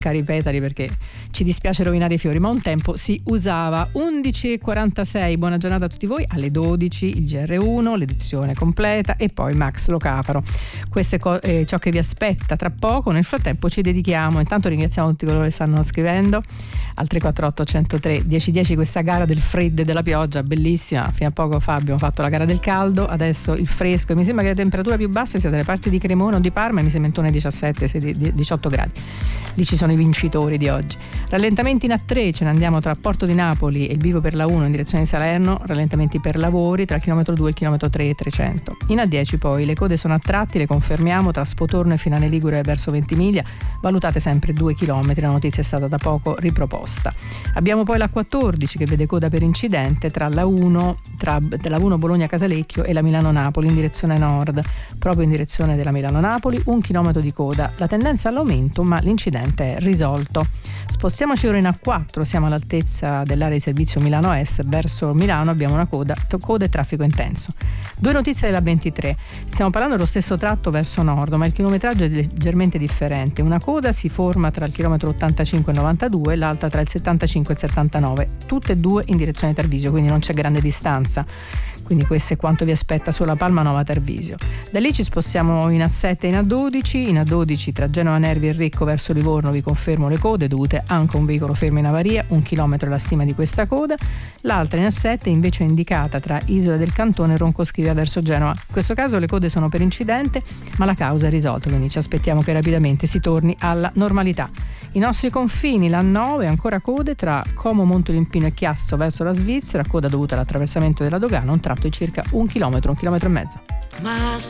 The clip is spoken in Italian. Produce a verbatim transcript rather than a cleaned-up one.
cari petali, perché ci dispiace rovinare i fiori, ma un tempo si usava. Undici e quarantasei, buona giornata a tutti voi. Alle dodici il G R uno, l'edizione completa, e poi Max Locafaro. Questo è co- eh, ciò che vi aspetta tra poco. Nel frattempo ci dedichiamo, intanto ringraziamo tutti coloro che stanno scrivendo al tre quattro otto uno zero tre uno zero uno zero, questa gara del freddo e della pioggia bellissima. Fino a poco fa abbiamo fatto la gara del caldo, adesso il fresco, e mi sembra che la temperatura più bassa sia dalle parti di Cremona o di Parma, e mi sembra intorno ai diciassette diciotto gradi. Lì ci sono i vincitori di oggi. Rallentamenti in A tre, ce ne andiamo tra Porto di Napoli e il bivio per la uno in direzione di Salerno, rallentamenti per lavori tra il chilometro due e il chilometro tre e trecento. In A dieci poi le code sono a tratti, le confermiamo, tra Spotorno e Finale Ligure verso Ventimiglia, valutate sempre due chilometri, la notizia è stata da poco riproposta. Abbiamo poi la quattordici che vede coda per incidente tra la uno, tra la uno Bologna-Casalecchio e la Milano-Napoli in direzione nord, proprio in direzione della Milano-Napoli, un chilometro di coda, la tendenza all'aumento ma l'incidente è risolto. Spostiamoci ora in A quattro, siamo all'altezza dell'area di servizio Milano Est, verso Milano abbiamo una coda, coda e traffico intenso. Due notizie della ventitré, stiamo parlando dello stesso tratto verso nord, ma il chilometraggio è leggermente differente. Una coda si forma tra il chilometro ottantacinque e novantadue e l'altra tra il settantacinque e il settantanove, tutte e due in direzione Tarvisio, quindi non c'è grande distanza. Quindi questo è quanto vi aspetta sulla Palma Nova Tarvisio. Da lì ci spostiamo in A sette e in A dodici. In A dodici tra Genova Nervi e Recco verso Livorno vi confermo le code dovute anche a un veicolo fermo in avaria, un chilometro è la stima di questa coda. L'altra in A sette invece è indicata tra Isola del Cantone e Roncoschivia verso Genova. In questo caso le code sono per incidente, ma la causa è risolta, quindi ci aspettiamo che rapidamente si torni alla normalità. I nostri confini, l'A nove, ancora code tra Como Montolimpino e Chiasso verso la Svizzera, coda dovuta all'attraversamento della dogana, un tratto di circa un chilometro, un chilometro e mezzo. My